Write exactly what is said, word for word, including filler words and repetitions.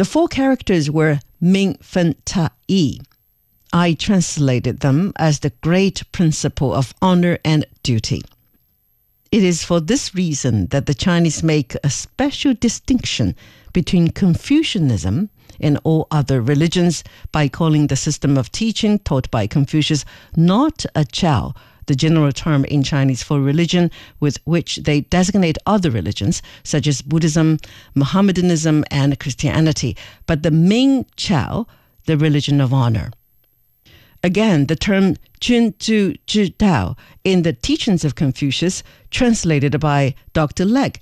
The four characters were Ming Fen Ta Yi. I translated them as the great principle of honor and duty. It is for this reason that the Chinese make a special distinction between Confucianism and all other religions by calling the system of teaching taught by Confucius not a Chao, the general term in Chinese for religion with which they designate other religions, such as Buddhism, Mohammedanism, and Christianity, but the Ming Chao, the religion of honor. Again, the term Jun Zhu Zhi Dao in the Teachings of Confucius, translated by Doctor Legge,